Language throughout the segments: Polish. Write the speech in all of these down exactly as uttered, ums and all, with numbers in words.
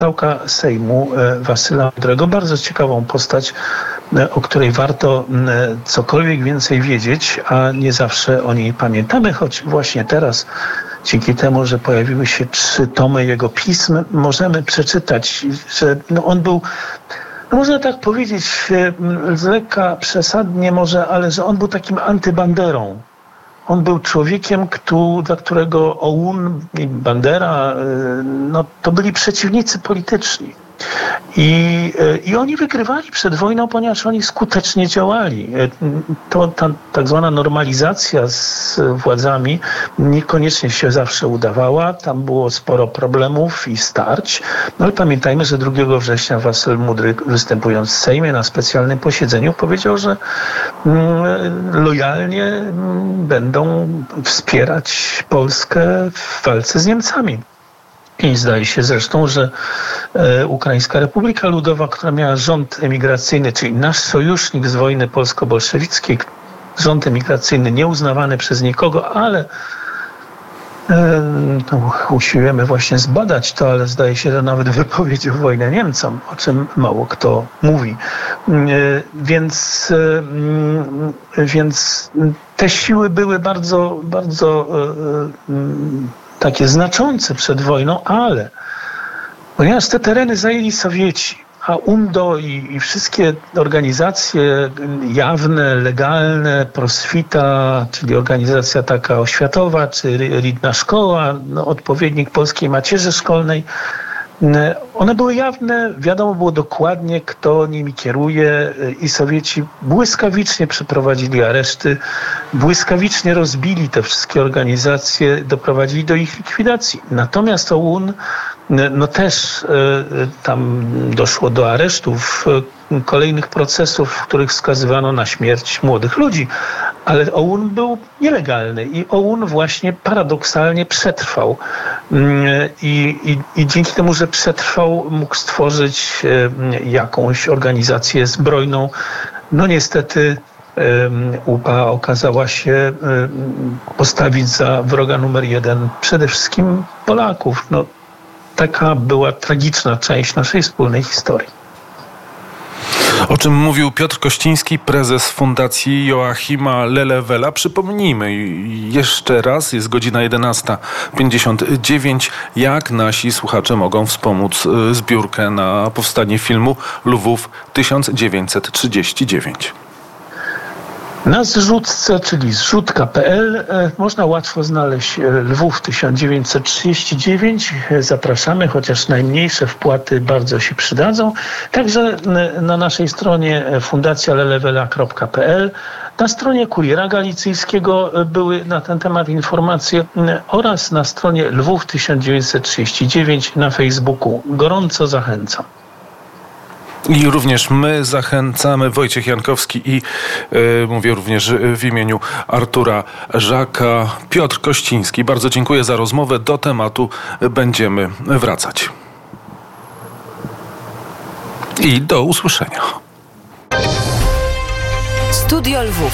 marszałka Sejmu Wasyla Mudrego, bardzo ciekawą postać, o której warto cokolwiek więcej wiedzieć, a nie zawsze o niej pamiętamy, choć właśnie teraz, dzięki temu, że pojawiły się trzy tomy jego pism, możemy przeczytać, że no on był, no można tak powiedzieć, z lekka przesadnie może, ale że on był takim antybanderą. On był człowiekiem, kto, dla którego O U N i Bandera no, to byli przeciwnicy polityczni. I, I oni wygrywali przed wojną, ponieważ oni skutecznie działali. To ta tak zwana normalizacja z władzami niekoniecznie się zawsze udawała. Tam było sporo problemów i starć. No ale pamiętajmy, że drugiego września Wasyl Mudry, występując w Sejmie na specjalnym posiedzeniu, powiedział, że mm, lojalnie mm, będą wspierać Polskę w walce z Niemcami. I zdaje się zresztą, że e, Ukraińska Republika Ludowa, która miała rząd emigracyjny, czyli nasz sojusznik z wojny polsko-bolszewickiej, rząd emigracyjny nieuznawany przez nikogo, ale e, no, usiłujemy właśnie zbadać to, ale zdaje się, że nawet wypowiedział wojnę Niemcom, o czym mało kto mówi. E, więc, e, więc te siły były bardzo, bardzo e, e, takie znaczące przed wojną, ale ponieważ te tereny zajęli Sowieci, a U N D O i, i wszystkie organizacje jawne, legalne, Proswita, czyli organizacja taka oświatowa, czy Ridna Szkoła, no, odpowiednik polskiej macierzy szkolnej, one były jawne, wiadomo było dokładnie, kto nimi kieruje i Sowieci błyskawicznie przeprowadzili areszty, błyskawicznie rozbili te wszystkie organizacje, doprowadzili do ich likwidacji. Natomiast O U N, no też tam doszło do aresztów, kolejnych procesów, w których skazywano na śmierć młodych ludzi, ale O U N był nielegalny i O U N właśnie paradoksalnie przetrwał. I, i, i dzięki temu, że przetrwał, mógł stworzyć jakąś organizację zbrojną. No niestety U P A okazała się postawić za wroga numer jeden przede wszystkim Polaków. No, taka była tragiczna część naszej wspólnej historii. O czym mówił Piotr Kościński, prezes Fundacji Joachima Lelewela. Przypomnijmy jeszcze raz, jest godzina jedenasta pięćdziesiąt dziewięć. Jak nasi słuchacze mogą wspomóc zbiórkę na powstanie filmu Lwów tysiąc dziewięćset trzydzieści dziewięć? Na zrzutce, czyli zrzutka kropka pe el, można łatwo znaleźć Lwów tysiąc dziewięćset trzydzieści dziewięć. Zapraszamy, chociaż najmniejsze wpłaty bardzo się przydadzą. Także na naszej stronie fundacja lelewela kropka pe el, na stronie Kuriera Galicyjskiego były na ten temat informacje oraz na stronie Lwów tysiąc dziewięćset trzydzieści dziewięć na Facebooku. Gorąco zachęcam. I również my zachęcamy, Wojciech Jankowski i yy, mówię również w imieniu Artura Żaka, Piotr Kościński. Bardzo dziękuję za rozmowę. Do tematu będziemy wracać. I do usłyszenia. Studio Lwów.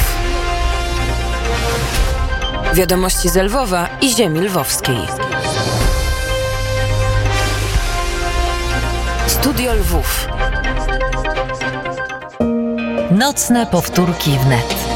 Wiadomości z Lwowa i ziemi lwowskiej. Studio Lwów. Nocne powtórki wnet.